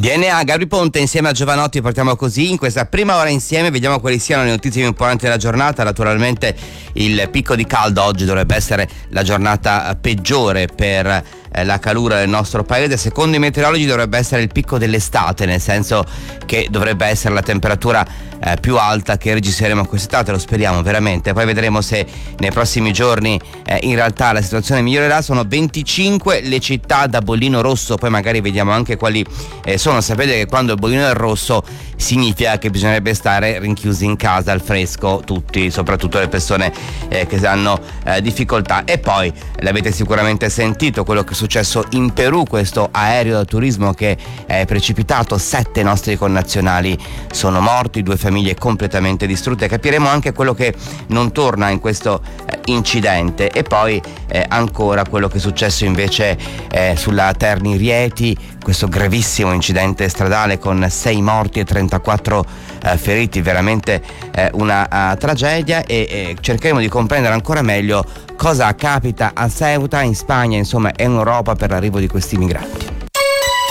DNA, Gabri Ponte insieme a Giovanotti, partiamo così in questa prima ora insieme, vediamo quali siano le notizie più importanti della giornata. Naturalmente il picco di caldo oggi dovrebbe essere la giornata peggiore per la calura del nostro paese. Secondo i meteorologi dovrebbe essere il picco dell'estate, nel senso che dovrebbe essere la temperatura più alta che registreremo quest'estate, lo speriamo veramente. Poi vedremo se nei prossimi giorni in realtà la situazione migliorerà. Sono 25 le città da bollino rosso, poi magari vediamo anche quali sono. Sapete che quando il bollino è rosso significa che bisognerebbe stare rinchiusi in casa al fresco, tutti, soprattutto le persone che hanno difficoltà. E poi l'avete sicuramente sentito quello che è successo in Perù, questo aereo da turismo che è precipitato, 7 nostri connazionali sono morti, 2 famiglie completamente distrutte. Capiremo anche quello che non torna in questo incidente, e poi ancora quello che è successo invece sulla Terni-Rieti, questo gravissimo incidente stradale con 6 morti e 34 feriti, veramente una tragedia, e cercheremo di comprendere ancora meglio cosa capita a Ceuta, in Spagna, insomma, e in Europa per l'arrivo di questi migranti.